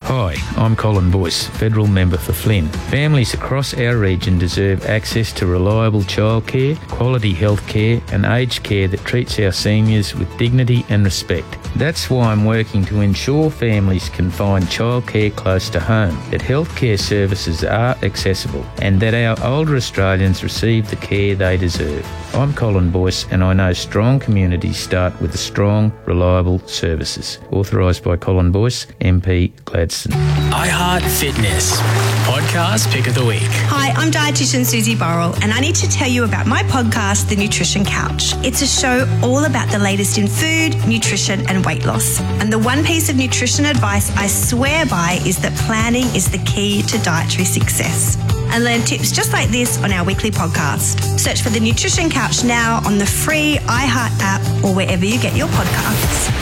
Hi, I'm Colin Boyce, Federal Member for Flynn. Families across our region deserve access to reliable childcare, quality health care and aged care that treats our seniors with dignity and respect. That's why I'm working to ensure families can find childcare close to home, that healthcare services are accessible and that our older Australians receive the care they deserve. I'm Colin Boyce and I know strong communities start with strong, reliable services. Authorised by Colin Boyce, MP Gladstone. iHeart Fitness, podcast pick of the week. Hi, I'm dietitian Susie Burrell and I need to tell you about my podcast, The Nutrition Couch. It's a show all about the latest in food, nutrition and weight loss. And the one piece of nutrition advice I swear by is that planning is the key to dietary success. And learn tips just like this on our weekly podcast. Search for The Nutrition Couch now on the free iHeart app or wherever you get your podcasts.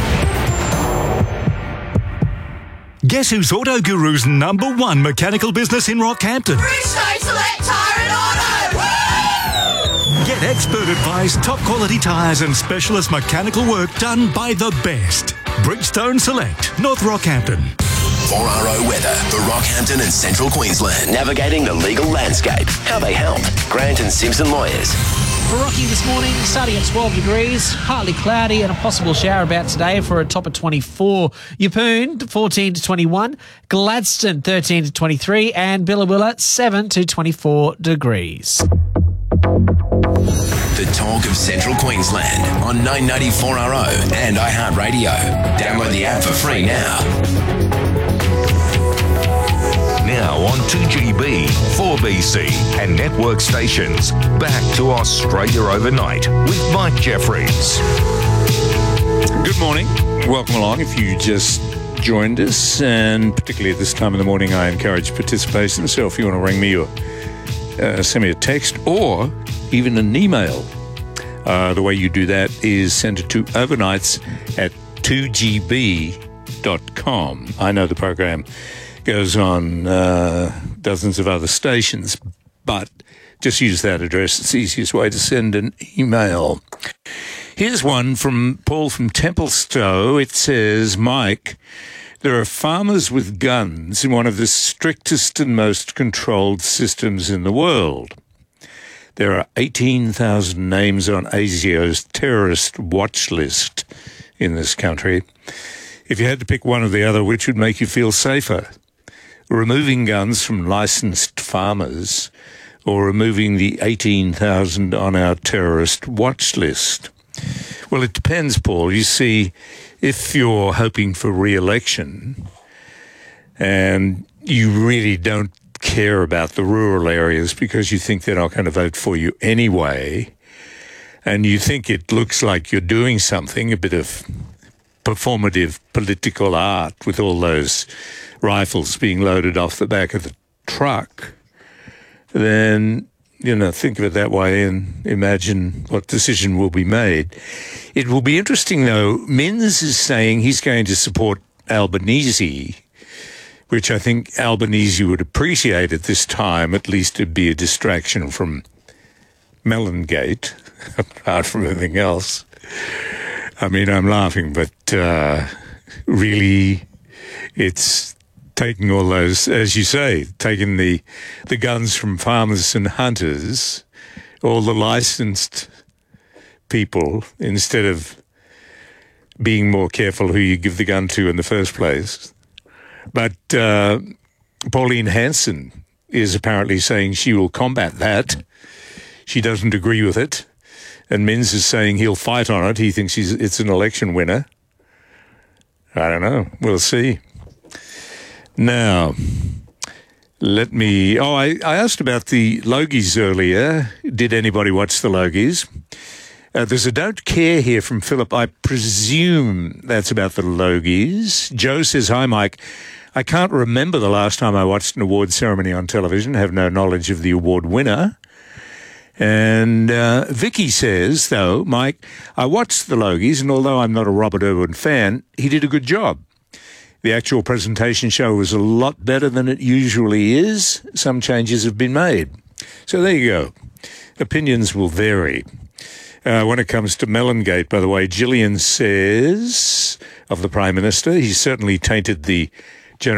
Guess who's Auto Guru's #1 mechanical business in Rockhampton? Bridgestone Select Tyre and Auto! Woo! Get expert advice, top quality tyres and specialist mechanical work done by the best. Bridgestone Select, North Rockhampton. 4RO weather for Rockhampton and Central Queensland. Navigating the legal landscape. How they help. Grant and Simpson Lawyers. For Rocky this morning, starting at 12 degrees, partly cloudy and a possible shower about today for a top of 24. Yeppoon, 14 to 21. Gladstone, 13 to 23. And Billawilla, 7 to 24 degrees. The talk of Central Queensland on 994RO and iHeartRadio. Download the app for free now. Now on 2GB, 4BC and network stations. Back to Australia Overnight with Mike Jeffries. Good morning. Welcome along if you just joined us, and particularly at this time of the morning I encourage participation. So if you want to ring me or send me a text or even an email, the way you do that is send it to overnights@2gb.com. I know the program goes on dozens of other stations, but just use that address. It's the easiest way to send an email. Here's one from Paul from Templestowe. It says, Mike, there are farmers with guns in one of the strictest and most controlled systems in the world. There are 18,000 names on ASIO's terrorist watch list in this country. If you had to pick one or the other, which would make you feel safer? Removing guns from licensed farmers or removing the 18,000 on our terrorist watch list? Well, it depends, Paul. You see, if you're hoping for re-election and you really don't care about the rural areas because you think they're not going to vote for you anyway, and you think it looks like you're doing something, a bit of performative political art with all those rifles being loaded off the back of the truck, then, think of it that way and imagine what decision will be made. It will be interesting, though. Minns is saying he's going to support Albanese, which I think Albanese would appreciate at this time. At least it'd be a distraction from Mellongate, apart from everything else. I mean, I'm laughing, but really it's taking all those, as you say, taking the guns from farmers and hunters, all the licensed people, instead of being more careful who you give the gun to in the first place. But Pauline Hanson is apparently saying she will combat that. She doesn't agree with it. And Minns is saying he'll fight on it. He thinks it's an election winner. I don't know. We'll see. Now, I asked about the Logies earlier. Did anybody watch the Logies? There's a don't care here from Philip. I presume that's about the Logies. Joe says, hi, Mike. I can't remember the last time I watched an award ceremony on television. Have no knowledge of the award winner. And Vicky says, though, Mike, I watched the Logies, and although I'm not a Robert Irwin fan, he did a good job. The actual presentation show was a lot better than it usually is. Some changes have been made. So there you go. Opinions will vary. When it comes to Mellongate, by the way, Gillian says of the Prime Minister, he certainly tainted the